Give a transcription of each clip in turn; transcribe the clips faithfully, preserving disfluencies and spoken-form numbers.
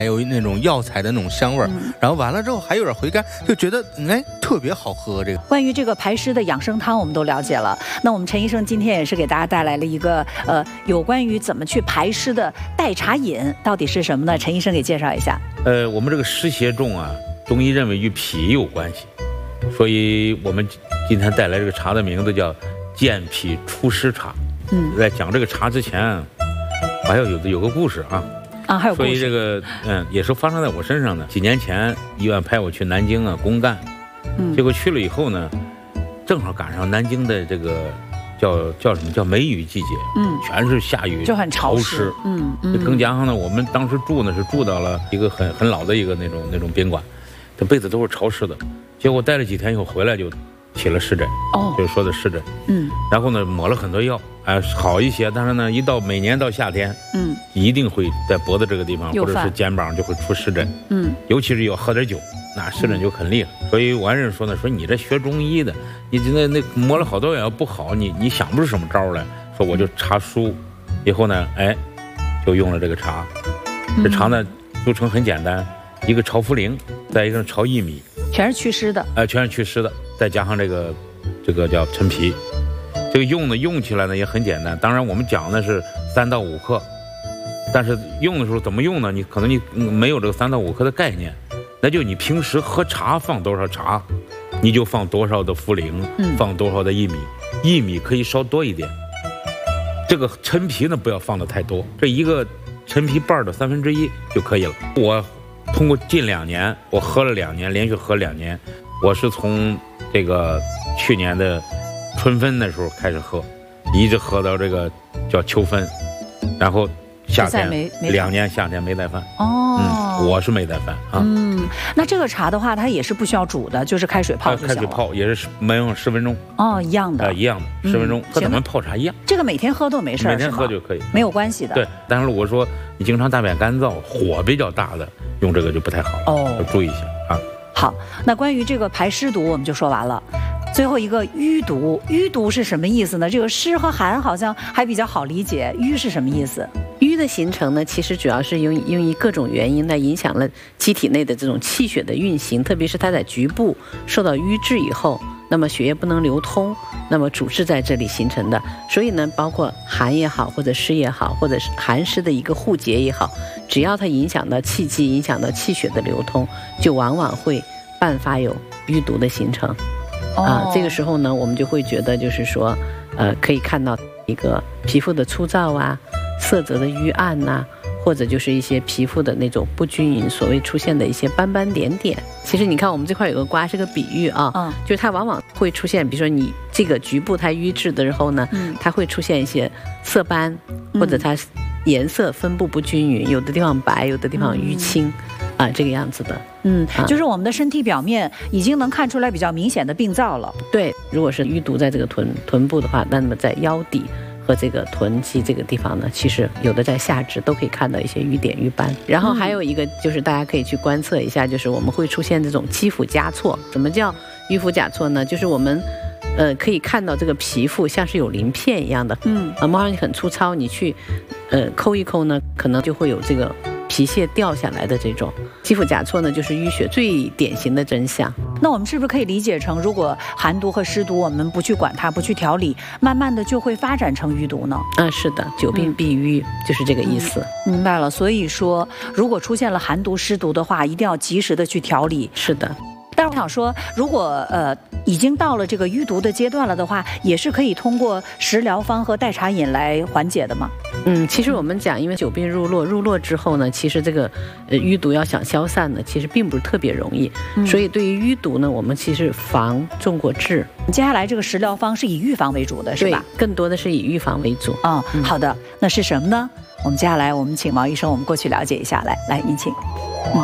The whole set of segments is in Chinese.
还有那种药材的那种香味儿、嗯，然后完了之后还有点回甘，就觉得哎特别好喝。这个关于这个排湿的养生汤我们都了解了，那我们陈医生今天也是给大家带来了一个呃有关于怎么去排湿的代茶饮，到底是什么呢？陈医生给介绍一下。 呃，我们这个湿邪重啊，中医认为与脾有关系，所以我们今天带来这个茶的名字叫健脾除湿茶。嗯，在讲这个茶之前，我还要有有个故事啊。 啊，还有故事。 所以这个嗯，也是发生在我身上的。几年前医院派我去南京啊公干，嗯，结果去了以后呢，正好赶上南京的这个叫叫什么叫梅雨季节，嗯，全是下雨， 就很潮湿，嗯嗯。更加上呢，我们当时住呢是住到了一个很很老的一个那种那种宾馆，这被子都是潮湿的。结果待了几天以后回来就起了湿疹，哦，就是说的湿疹，嗯。然后呢抹了很多药，哎、呃，好一些，但是呢，一到每年到夏天，嗯，一定会在脖子这个地方或者是肩膀就会出湿疹，嗯，尤其是要喝点酒，那湿疹就很厉害。嗯、所以完人说呢，说你这学中医的，你那那抹了好多药不好，你你想不出什么招来。说我就查书，以后呢，哎，就用了这个茶。这茶呢流程很简单，一个炒茯苓，再一个炒薏米， 全是祛湿的， 哎、呃，全是祛湿的，再加上这个这个叫陈皮。这个用呢用起来呢也很简单，当然我们讲的是三到五克，但是用的时候怎么用呢？你可能你没有这个三到五克的概念，那就你平时喝茶放多少茶，你就放多少的茯苓，嗯、放多少的薏米，薏米可以稍多一点。这个陈皮呢不要放的太多，这一个陈皮瓣的三分之一就可以了。我通过近两年，我喝了两年，连续喝两年，我是从这个去年的春分的时候开始喝，一直喝到这个叫秋分，然后夏天两年夏天没带饭。哦，嗯，我是没带饭啊。 嗯，那这个茶的话，它也是不需要煮的，就是开水泡就行了。 开水泡也是没用十分钟。 哦，一样的。 呃，一样的，十分钟，和咱们泡茶一样。 这个每天喝都没事， 每天喝就可以， 没有关系的。 对，但是如果说你经常大便干燥、火比较大的，用这个就不太好。哦，要注意一下啊。 好，那关于这个排湿毒我们就说完了。最后一个淤毒，淤毒是什么意思呢？这个湿和寒好像还比较好理解，淤是什么意思？ 淤的形成呢，其实主要是因因为各种原因呢，影响了机体内的这种气血的运行，特别是它在局部受到瘀滞以后，那么血液不能流通，那么阻滞在这里形成的。所以呢，包括寒也好，或者湿也好，或者是寒湿的一个互结也好，只要它影响到气机，影响到气血的流通，就往往会伴发有淤毒的形成。啊，这个时候呢，我们就会觉得就是说，呃，可以看到一个皮肤的粗糙啊，色泽的淤暗呐、啊，或者就是一些皮肤的那种不均匀，所谓出现的一些斑斑点点。其实你看我们这块有个瓜是个比喻啊，嗯，就是它往往会出现，比如说你这个局部它瘀滞的时候呢，嗯，它会出现一些色斑，或者它颜色分布不均匀，有的地方白，有的地方淤青。嗯啊，这个样子的， 嗯，就是我们的身体表面已经能看出来比较明显的病灶了。 对，如果是淤毒在这个臀臀部的话，那么在腰底和这个臀肌这个地方呢，其实有的在下肢都可以看到一些瘀点瘀斑。然后还有一个就是大家可以去观测一下，就是我们会出现这种肌肤夹错。什么叫淤肤夹错呢？就是我们呃可以看到这个皮肤像是有鳞片一样的，嗯，啊，摸上去很粗糙，你去呃抠一抠呢，可能就会有这个皮屑掉下来的这种肌肤夹错呢，就是淤血最典型的真相。 那我们是不是可以理解成，如果寒毒和湿毒我们不去管它，不去调理，慢慢的就会发展成淤毒呢？ 啊，是的，久病必淤，嗯，就是这个意思， 嗯。明白了。所以说，如果出现了寒毒湿毒的话，一定要及时的去调理。 是的。 但是我想说，如果呃已经到了这个淤毒的阶段了的话，也是可以通过食疗方和代茶饮来缓解的吗？ 嗯，其实我们讲，因为久病入络，入络之后呢，其实这个呃淤毒要想消散呢，其实并不是特别容易。嗯，所以对于淤毒呢，我们其实防重过治。 接下来这个食疗方是以预防为主的，是吧？ 对，更多的是以预防为主。 哦，嗯，好的，那是什么呢？我们接下来我们请毛医生，我们过去了解一下。来，来，您请。嗯。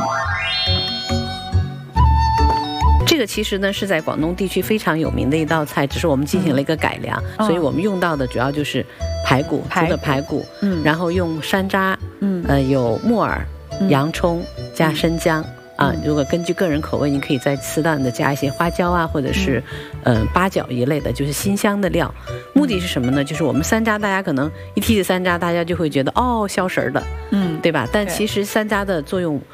这个其实呢是在广东地区非常有名的一道菜，只是我们进行了一个改良，嗯，所以我们用到的主要就是排骨，猪的排骨，嗯，然后用山楂，嗯，呃，有木耳、洋葱加生姜。嗯啊，如果根据个人口味，你可以再适当的加一些花椒啊，或者是，嗯、呃，八角一类的，就是辛香的料。目的是什么呢？就是我们山楂，大家可能一提起山楂，大家就会觉得哦，消食的，嗯，对吧？但其实山楂的作用